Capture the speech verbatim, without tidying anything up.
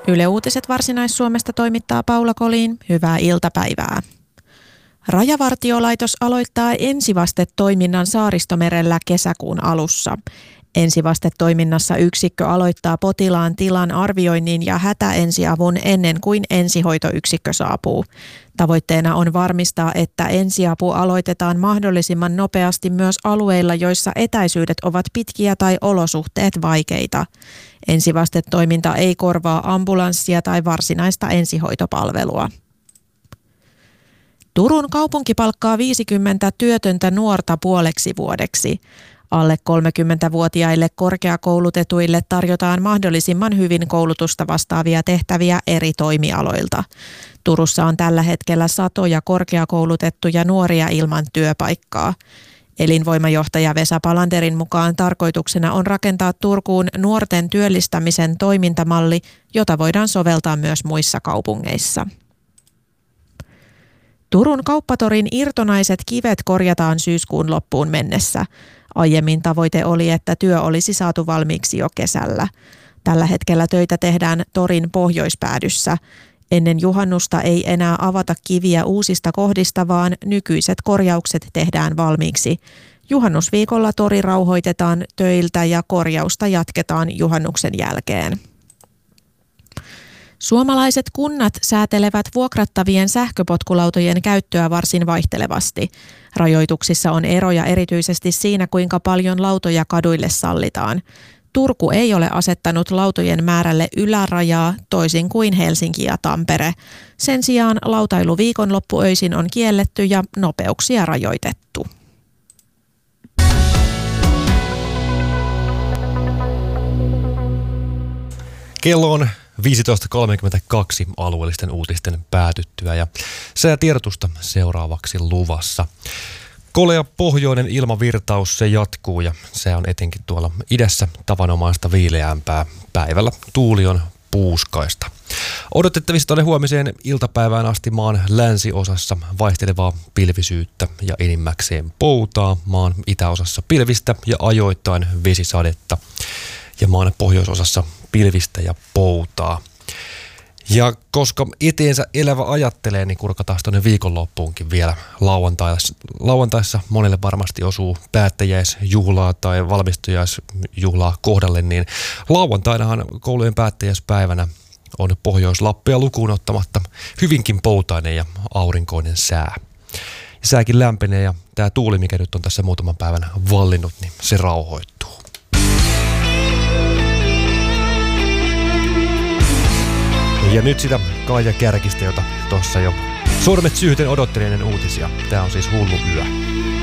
Yle Uutiset Varsinais-Suomesta toimittaa Paula Kolin. Hyvää iltapäivää. Rajavartiolaitos aloittaa ensivastetoiminnan Saaristomerellä kesäkuun alussa. Ensivastetoiminnassa yksikkö aloittaa potilaan tilan arvioinnin ja hätäensiavun ennen kuin ensihoitoyksikkö saapuu. Tavoitteena on varmistaa, että ensiapu aloitetaan mahdollisimman nopeasti myös alueilla, joissa etäisyydet ovat pitkiä tai olosuhteet vaikeita. Ensivastetoiminta ei korvaa ambulanssia tai varsinaista ensihoitopalvelua. Turun kaupunki palkkaa viisikymmentä työtöntä nuorta puoleksi vuodeksi. Alle kolmekymmentävuotiaille korkeakoulutetuille tarjotaan mahdollisimman hyvin koulutusta vastaavia tehtäviä eri toimialoilta. Turussa on tällä hetkellä satoja korkeakoulutettuja nuoria ilman työpaikkaa. Elinvoimajohtaja Vesa Palanderin mukaan tarkoituksena on rakentaa Turkuun nuorten työllistämisen toimintamalli, jota voidaan soveltaa myös muissa kaupungeissa. Turun kauppatorin irtonaiset kivet korjataan syyskuun loppuun mennessä. Aiemmin tavoite oli, että työ olisi saatu valmiiksi jo kesällä. Tällä hetkellä töitä tehdään torin pohjoispäädyssä. Ennen juhannusta ei enää avata kiviä uusista kohdista, vaan nykyiset korjaukset tehdään valmiiksi. Juhannusviikolla tori rauhoitetaan töiltä ja korjausta jatketaan juhannuksen jälkeen. Suomalaiset kunnat säätelevät vuokrattavien sähköpotkulautojen käyttöä varsin vaihtelevasti. Rajoituksissa on eroja erityisesti siinä, kuinka paljon lautoja kaduille sallitaan. Turku ei ole asettanut lautojen määrälle ylärajaa, toisin kuin Helsinki ja Tampere. Sen sijaan lautailu viikonloppuöisin on kielletty ja nopeuksia rajoitettu. Kello on viisitoista kolmekymmentäkaksi alueellisten uutisten päätyttyä ja säätiedotusta seuraavaksi luvassa. Kolea pohjoinen ilmavirtaus, se jatkuu ja se on etenkin tuolla idässä tavanomaista viileämpää. Päivällä tuuli on puuskaista. Odotettavissa tuonne huomiseen iltapäivään asti maan länsiosassa vaihtelevaa pilvisyyttä ja enimmäkseen poutaa. Maan itäosassa pilvistä ja ajoittain vesisadetta ja maan pohjoisosassa pilvistä ja poutaa. Ja koska eteensä elävä ajattelee, niin kurkataan tuonne viikonloppuunkin vielä lauantaissa. Lauantaissa monelle varmasti osuu päättäjäisjuhlaa tai valmistujaisjuhlaa kohdalle, niin lauantainahan koulujen päättäjäispäivänä on Pohjois-Lappia lukuun ottamatta hyvinkin poutainen ja aurinkoinen sää. Ja sääkin lämpenee ja tämä tuuli, mikä nyt on tässä muutaman päivän vallinnut, niin se rauhoittuu. Ja nyt sitä Kaija Kärkistä, jota tuossa jo sormet syyhten odottelin ennen uutisia. Tää on siis Hullu yö.